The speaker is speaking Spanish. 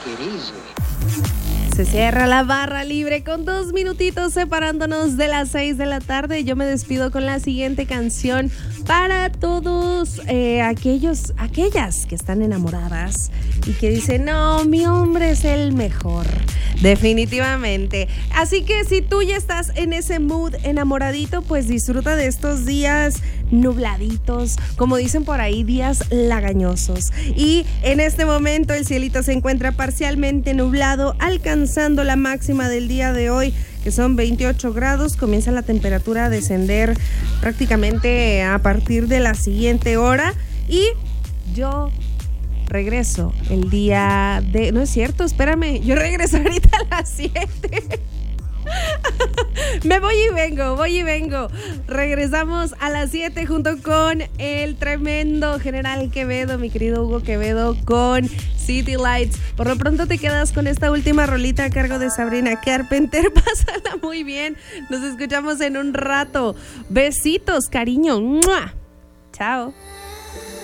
Se cierra la barra libre con 2 minutitos separándonos de las 6 de la tarde. Yo me despido con la siguiente canción para todos aquellas que están enamoradas y que dicen, no, mi hombre es el mejor. Definitivamente. Así que si tú ya estás en ese mood enamoradito, pues disfruta de estos días nubladitos, como dicen por ahí, días lagañosos. Y en este momento el cielito se encuentra parcialmente nublado, alcanzando la máxima del día de hoy, que son 28 grados. Comienza la temperatura a descender prácticamente a partir de la siguiente hora. Y yo regreso el día de... No es cierto, espérame, yo regreso ahorita a las 7. Me voy y vengo. Regresamos a las 7 junto con el tremendo General Quevedo, mi querido Hugo Quevedo, con City Lights. Por lo pronto te quedas con esta última rolita a cargo de Sabrina Carpenter. Pásala muy bien. Nos escuchamos en un rato. Besitos, cariño. ¡Mua! Chao.